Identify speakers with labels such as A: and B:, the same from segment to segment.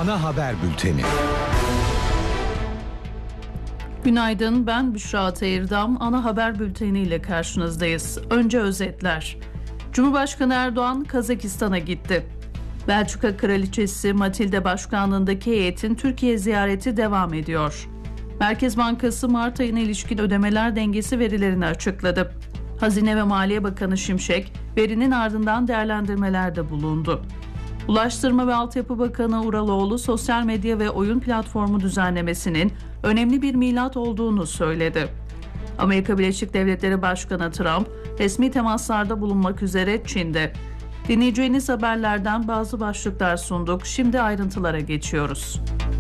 A: Ana haber bülteni.
B: Günaydın, ben Büşra Atayırdam. Ana haber bülteniyle karşınızdayız. Önce özetler. Cumhurbaşkanı Erdoğan Kazakistan'a gitti. Belçika Kraliçesi Matilde başkanlığındaki heyetin Türkiye ziyareti devam ediyor. Merkez Bankası Mart ayına ilişkin ödemeler dengesi verilerini açıkladı. Hazine ve Maliye Bakanı Şimşek, verinin ardından değerlendirmelerde bulundu. Ulaştırma ve Altyapı Bakanı Uraloğlu, sosyal medya ve oyun platformu düzenlemesinin önemli bir milat olduğunu söyledi. Amerika Birleşik Devletleri Başkanı Trump, resmi temaslarda bulunmak üzere Çin'de. Dinleyeceğiniz haberlerden bazı başlıklar sunduk. Şimdi ayrıntılara geçiyoruz.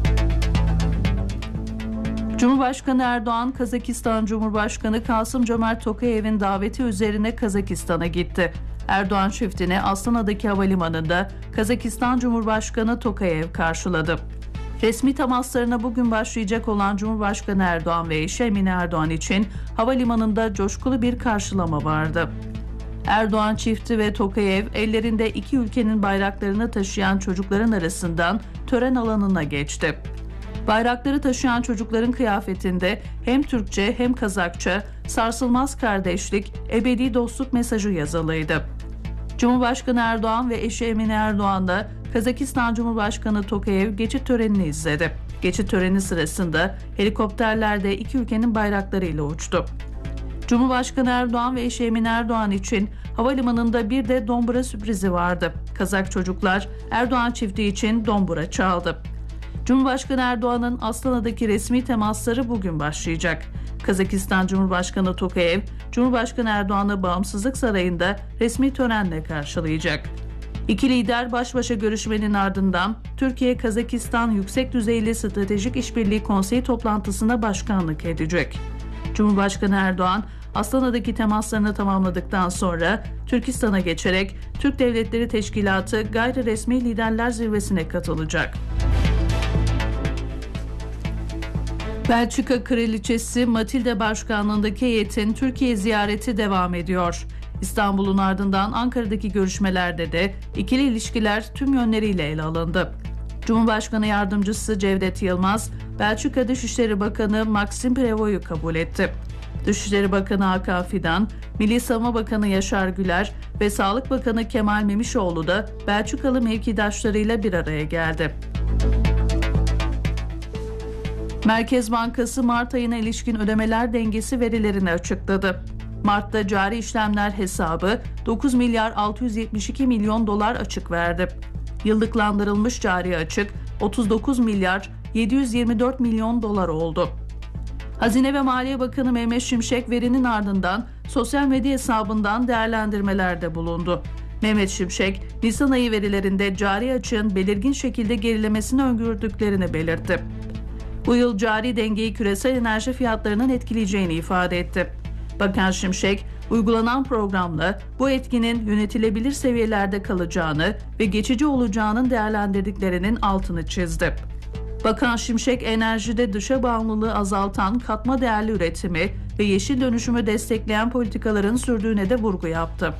B: Cumhurbaşkanı Erdoğan, Kazakistan Cumhurbaşkanı Kasım-Jomart Tokayev'in daveti üzerine Kazakistan'a gitti. Erdoğan çiftini Astana'daki havalimanında Kazakistan Cumhurbaşkanı Tokayev karşıladı. Resmi temaslarına bugün başlayacak olan Cumhurbaşkanı Erdoğan ve eşi Emine Erdoğan için havalimanında coşkulu bir karşılama vardı. Erdoğan çifti ve Tokayev ellerinde iki ülkenin bayraklarını taşıyan çocukların arasından tören alanına geçti. Bayrakları taşıyan çocukların kıyafetinde hem Türkçe hem Kazakça sarsılmaz kardeşlik, ebedi dostluk mesajı yazılıydı. Cumhurbaşkanı Erdoğan ve eşi Emine Erdoğan da Kazakistan Cumhurbaşkanı Tokayev geçit törenini izledi. Geçit töreni sırasında helikopterlerde iki ülkenin bayraklarıyla uçtu. Cumhurbaşkanı Erdoğan ve eşi Emine Erdoğan için havalimanında bir de dombura sürprizi vardı. Kazak çocuklar Erdoğan çifti için dombura çaldı. Cumhurbaşkanı Erdoğan'ın Astana'daki resmi temasları bugün başlayacak. Kazakistan Cumhurbaşkanı Tokayev, Cumhurbaşkanı Erdoğan'ı Bağımsızlık Sarayı'nda resmi törenle karşılayacak. İki lider baş başa görüşmenin ardından Türkiye-Kazakistan Yüksek Düzeyli Stratejik İşbirliği Konseyi toplantısına başkanlık edecek. Cumhurbaşkanı Erdoğan, Astana'daki temaslarını tamamladıktan sonra Türkistan'a geçerek Türk Devletleri Teşkilatı Gayri Resmi Liderler Zirvesi'ne katılacak. Belçika Kraliçesi Matilde başkanlığındaki heyetin Türkiye ziyareti devam ediyor. İstanbul'un ardından Ankara'daki görüşmelerde de ikili ilişkiler tüm yönleriyle ele alındı. Cumhurbaşkanı Yardımcısı Cevdet Yılmaz, Belçika Dışişleri Bakanı Maxime Prévost'u kabul etti. Dışişleri Bakanı Hakan Fidan, Milli Savunma Bakanı Yaşar Güler ve Sağlık Bakanı Kemal Memişoğlu da Belçikalı mevkidaşlarıyla bir araya geldi. Merkez Bankası Mart ayına ilişkin ödemeler dengesi verilerini açıkladı. Mart'ta cari işlemler hesabı 9 milyar 672 milyon dolar açık verdi. Yıllıklandırılmış cari açık 39 milyar 724 milyon dolar oldu. Hazine ve Maliye Bakanı Mehmet Şimşek verinin ardından sosyal medya hesabından değerlendirmelerde bulundu. Mehmet Şimşek, Nisan ayı verilerinde cari açığın belirgin şekilde gerilemesini öngördüklerini belirtti. Bu yıl cari dengeyi küresel enerji fiyatlarının etkileyeceğini ifade etti. Bakan Şimşek, uygulanan programla bu etkinin yönetilebilir seviyelerde kalacağını ve geçici olacağının değerlendirdiklerinin altını çizdi. Bakan Şimşek, enerjide dışa bağımlılığı azaltan katma değerli üretimi ve yeşil dönüşümü destekleyen politikaların sürdüğüne de vurgu yaptı.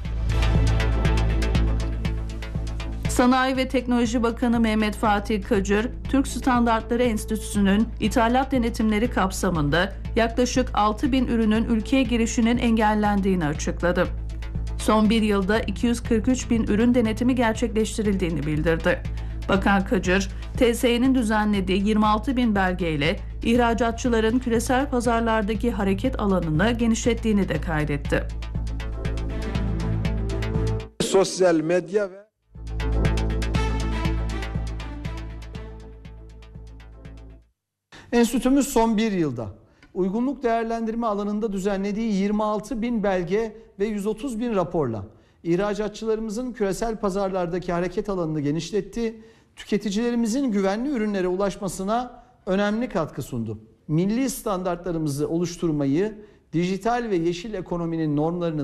B: Sanayi ve Teknoloji Bakanı Mehmet Fatih Kacır, Türk Standartları Enstitüsü'nün ithalat denetimleri kapsamında yaklaşık 6.000 ürünün ülkeye girişinin engellendiğini açıkladı. Son bir yılda 243.000 ürün denetimi gerçekleştirildiğini bildirdi. Bakan Kacır, TSE'nin düzenlediği 26.000 belgeyle ihracatçıların küresel pazarlardaki hareket alanını genişlettiğini de kaydetti.
C: Sosyal medya ve
D: Enstitümüz son bir yılda uygunluk değerlendirme alanında düzenlediği 26.000 belge ve 130.000 raporla ihracatçılarımızın küresel pazarlardaki hareket alanını genişletti, tüketicilerimizin güvenli ürünlere ulaşmasına önemli katkı sundu. Milli standartlarımızı oluşturmayı, dijital ve yeşil ekonominin normlarını